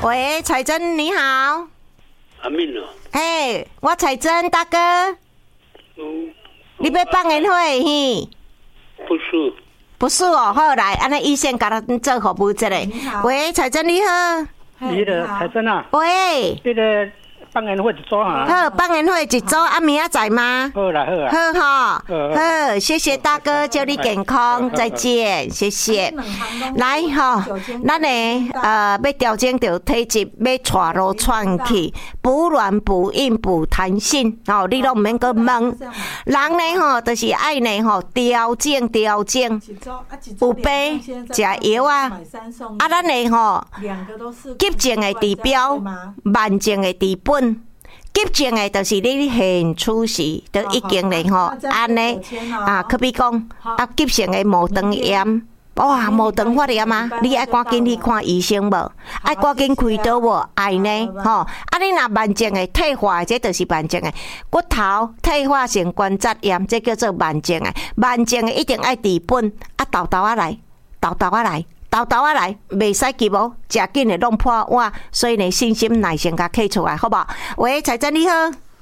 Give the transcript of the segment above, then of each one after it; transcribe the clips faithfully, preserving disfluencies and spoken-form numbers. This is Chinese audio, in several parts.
喂，彩珍你好。 阿敏哦。 嘿，我彩珍大哥。 嗯。 你要办年会嘿？ 不是。 不是哦，好来，安尼医生甲咱做服务这个。喂，彩珍你好。 你的彩珍啊。 喂。 这个。办年会一组哈， 好，办年会一组，啊，明仔载吗？ 好啦，好啦， 好哈，好，谢谢大哥，祝你健康，再见，谢谢。来哈，咱呢呃要调整到体质，要带路窜去，补软补硬补弹性，哦，你都唔免个问。人呢吼，就是爱呢吼调整调整，有病食药啊，啊咱呢吼急症的治标，慢症的治本。急症的，就是你现出时都已经咧吼，安尼啊，可比讲啊，急性的毛肠炎，哇，毛肠发炎啊，你爱赶紧去看医生无？爱赶紧开刀无？爱呢吼，啊，你若慢性的退化，这就是慢性的骨头退化性关节炎，这叫做慢性的。慢性的一定爱治本，啊，豆豆啊来，豆豆啊来。豆豆啊来，袂使急哦，食紧的弄破碗，所以呢，信心耐心甲摕出来，好不好？喂，彩珍你好。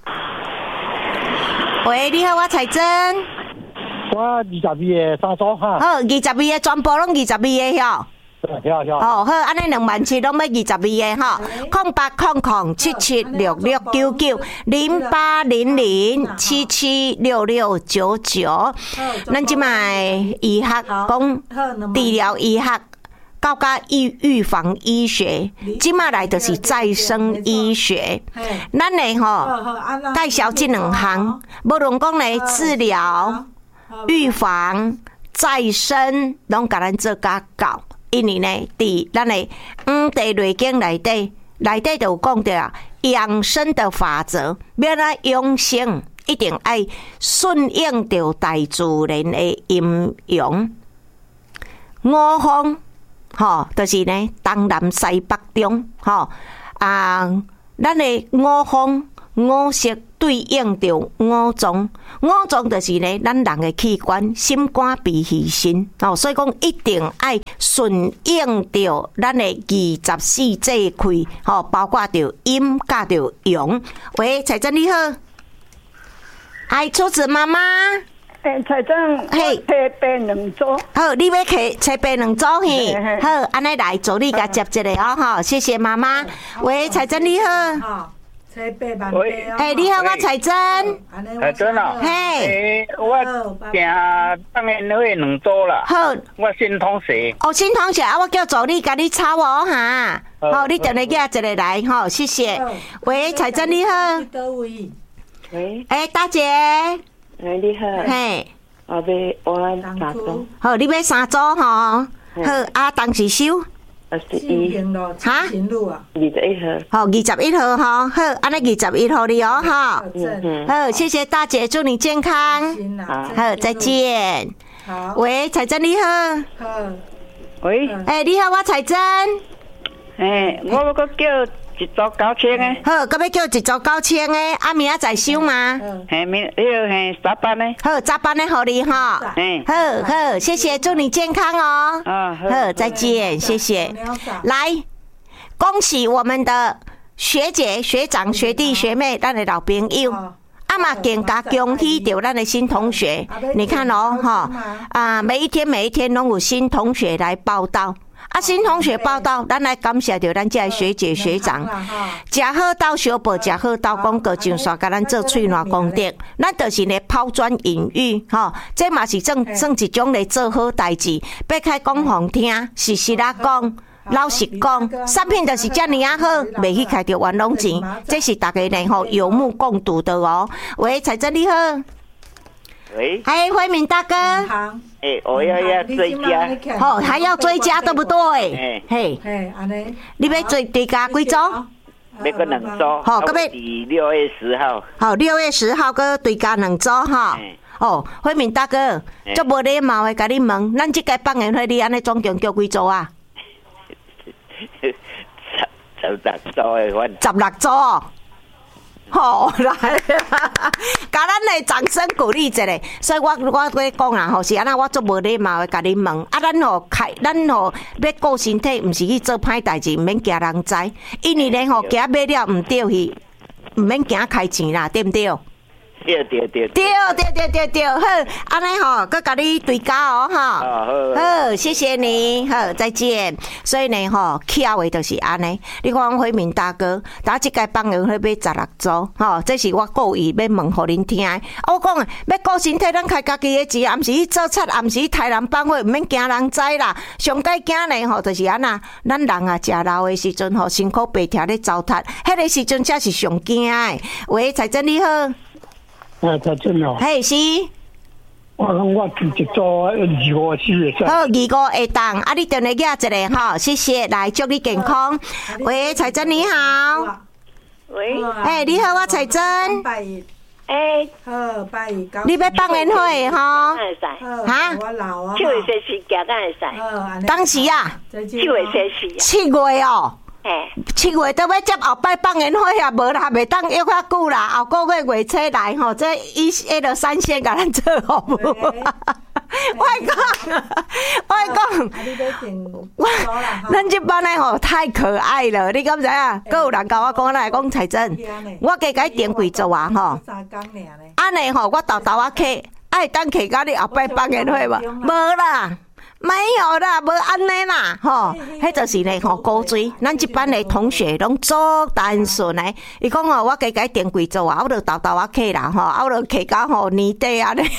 喂，你好，我彩珍。 我二十二个三组哈。 好，二十二个全部拢二十二个吼。 晓晓。 哦，好，安尼两万七拢要二十二个吼，空八空空七七六六九九零八零零七七六六九九。咱即卖医学讲治疗医学。到甲预预防医学，即马来就是再生医学。咱呢吼介绍这两项，无论讲呢治疗、预防、再生，拢甲咱做甲到。因为呢，伫咱的五地内经内底，内底就有讲着啊，养生的法则，要咱养生，一定爱顺应着大自然的阴阳。五方。吼，就是呢，东南西北中，吼啊，咱的五方五色对应着五脏，五脏就是呢，咱人的器官，心肝脾肺肾，哦，所以讲一定爱顺应着咱的二十四节气，吼，包括着阴甲着阳。喂，彩珍你好，哎，初子妈妈。 诶，彩珍，嘿，切白两组。 好，你要切切白两组嘿。好，安尼来助你甲接一个哦，吼，谢谢妈妈。喂，彩珍你好。 切白万白哦。 诶，你好，我彩珍。 彩珍啊。 嘿。 我订办年会两组啦。 好。 我新同学。 哦，新同学啊，我叫助理甲你抄哦哈。好，你等下寄一个来，吼，谢谢。喂，彩珍你好。 喂。 诶，大姐。 哎，你好。 嘿， 我要我三组。 好，你要三组吼。好，啊，当时收。 二十一。 哈？ 二十一号。 好，二十一號哈。好，安尼二十一號你哦哈。 嗯。 好，謝謝大姐，祝你健康。好，再見。好。喂，彩珍你好。 好。喂。 誒，你好，我彩珍。 誒，我要個叫。一组九千诶， 好，咁要叫一组九千诶，啊明仔再收吗？ 嘿，明迄个嘿早班诶， 好，早班诶，好你哈， 嘿， 好好，谢谢，祝你健康哦， 啊， 好，再见，谢谢，来，恭喜我们的学姐、学长、学弟、学妹，咱的老朋友。啊嘛，更加恭喜到咱的新同学，你看哦，哈啊，每一天每一天拢有新同学来报到。啊，新同学报道，咱来感谢着咱这学姐学长，食好到小报，食好到广告上线，甲咱做喙烂功德，咱就是咧抛砖引玉，吼，这嘛是算算一种咧做好代志，别开讲互听，实实啊讲。老实讲，产品就是遮尔啊好，袂去开着冤枉钱，这是大家呢吼有目共睹的哦。喂，彩珍你好。 喂， 嗨，慧敏大哥。 哎，我要要追加。 好，还要追加，对不对？ 哎， 嘿， 嘿，安尼。 你要追追加几组？ 要个两组。 好，各位。 六月十号。 好，六月十号个追加两组哈。哦，慧敏大哥，足无礼貌的，甲你问，咱即个办年会你安尼总共叫几组啊？ 十十六组的，阮。 十六组。好来， 甲咱的掌声鼓励一下。所以我我咧讲啊，吼是安那，我做无礼貌的甲你问啊，咱吼开，咱吼要顾身体，毋是去做歹代志，毋免惊人知，因为咧吼惊买了毋对去，毋免惊开钱啦，对毋对？ 对对对对对对对对，好，安尼吼，佮甲你对家哦，哈，好，谢谢你，好，再见。所以呢，吼，巧的就是安尼。你看辉明大哥，打即届帮人去买十六组，吼，这是我故意要问互恁听的。我讲诶，要顾身体，咱开家己的钱，也毋是去做贼，也毋是去杀人放火，毋免惊人知啦。上该惊呢，吼，就是安那，咱人啊，食老的时阵，吼，辛苦白徛咧糟蹋，迄个时阵才是上惊的。喂，彩珍你好。 哎，才真哦。 嘿，是。 我讲我住一组二五四会使。好， 二五会当，啊，你电话寄一个吼，谢谢，来祝你健康。喂，彩珍你好。 喂。 哎，你好，我彩珍。 哎， 好，拜一高。 你要放烟火的吼？ 哈？我老啊。 七月十四行敢会使？ 当时啊。 七月十四。 七月哦。 哎， 七月都要接后摆放烟火啊，无啦，袂当约较久啦。后个月月初来吼，这一迄个三线甲咱做好无？我讲，我讲，我咱这班的吼太可爱了，你敢知啊？阁有人甲我讲来讲彩珍，我加改电几组啊吼。安尼吼，我豆豆啊客，爱当客甲你后摆放烟火无？无啦。没有啦，无安尼啦，吼，迄就是咧吼高水，咱一班的同学拢足单纯诶。伊讲吼，我加改电几组啊，我著豆豆啊客啦，吼，啊我著客到吼年底啊咧，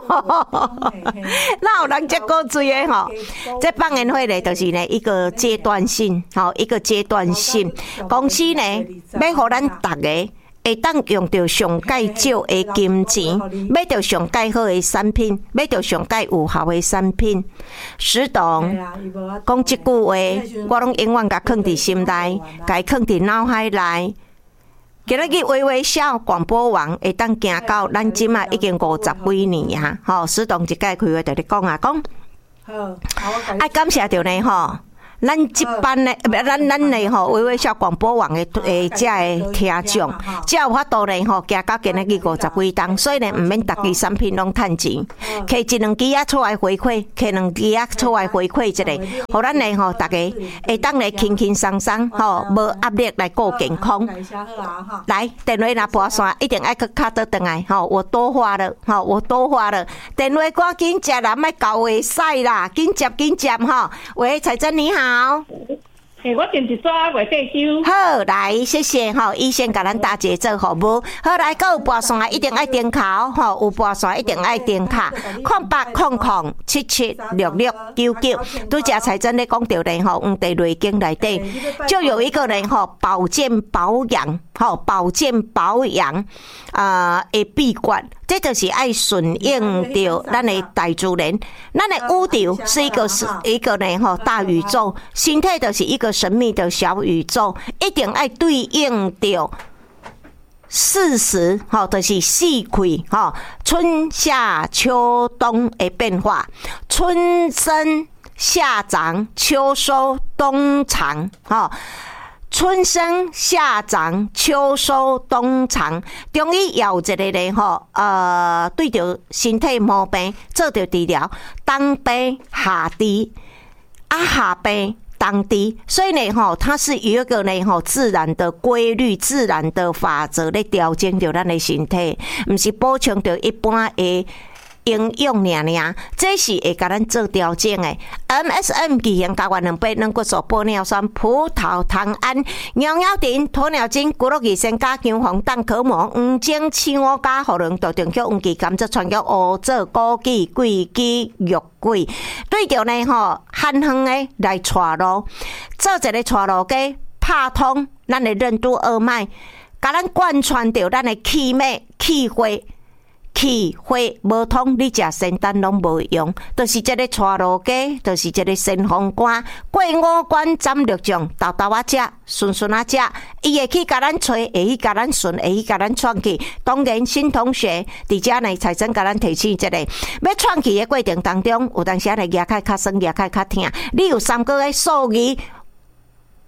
哪有人这高水诶吼？这放烟火咧，就是呢一个阶段性，吼一个阶段性。公司呢要互咱逐个。会当用到上介少的金钱，买到上介好的产品，买到上介有效的产品。石董讲这句话，我拢永远甲放伫心内，甲放伫脑海内。今日去微微笑广播网会当行到咱即马已经五十几年啊！吼，石董一届开话就咧讲啊，讲，爱感谢着呢吼。咱这班的，不，咱咱的吼，微微笑广播网的诶，这的听众，才有法度呢吼，行到今日去五十几档，所以呢，毋免逐支产品拢趁钱，摕一两支啊出来回馈，摕两支啊出来回馈一下，互咱呢吼，大家会当来轻轻松松吼，无压力来过健康。来，电话若拨线，一定爱去卡倒转来吼，我多花了，吼，我多花了，电话赶紧接啦，莫搞话使啦，紧接紧接吼，喂，彩珍你好。好， 诶，我订一抓月桂酒。 好，来，谢谢吼，医生甲咱大姐做服务。好，来，搁有拨线一定爱点卡吼，有拨线一定爱点卡，空八空空七七六六九九。拄则彩珍咧讲到咧吼，黄地瑞经内底就有一个人吼，保健保养吼，保健保养啊的闭关。这就是爱顺应着咱的大自然，咱的宇宙是一个是一个呢吼大宇宙，身体就是一个神秘的小宇宙，一定爱对应着四时吼，就是四季吼，春夏秋冬的变化，春生夏长秋收冬藏吼。春生夏长秋收冬藏，中医也有一个咧吼，呃，对着身体毛病做着治疗，冬病夏治，啊夏病冬治，所以呢吼，它是有一个呢吼自然的规律、自然的法则咧调整着咱的身体，毋是补充着一般的。应用尔尔，这是会甲咱做调整的。M S M 巨型加元两杯软骨素玻尿酸、葡萄糖胺、尿尿锭、鸵鸟精、骨碌益生加强黄蛋壳膜、黄精青乌加荷伦豆中脚黄芪甘蔗川药乌棗枸杞桂枝玉桂，对着呢吼汉方的来带路，做一个带路机，拍通咱的任督二脉，甲咱贯穿着咱的气脉气血。气血无通，你食仙丹拢无用，就是这个带路鸡，就是这个神风肝，过五关斩六将，豆豆啊食，顺顺啊食，伊会去甲咱吹，会去甲咱顺，会去甲咱创气。当然，新同学伫遮呢，才真甲咱提醒一个，要创气的过程当中，有当时啊，牙开较酸，牙开较疼，你有三个的数字。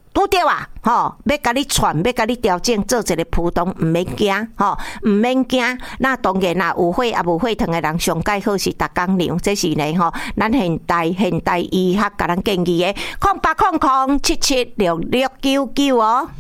拄对啊，吼，要甲你传，要甲你调整，做一个普通，毋免惊，吼，毋免惊。那当然啦，有火也无火烫的人上介好是逐工量，这是呢吼，咱现代现代医学甲咱建议的，空八空空七七六六九九哦。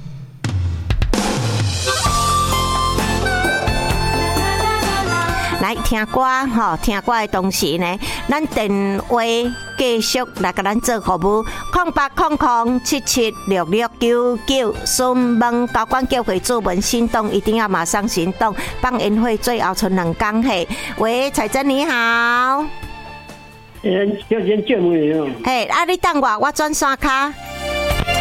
来听歌吼，听歌的同时呢，咱电话继续来甲咱做服务，空八空空七七六六九九，询问高管教会主文行动，一定要马上行动，放宴会最后剩两天嘿。喂，彩珍你好， 诶，要先见面哦。 嘿，啊，你等我，我转线卡。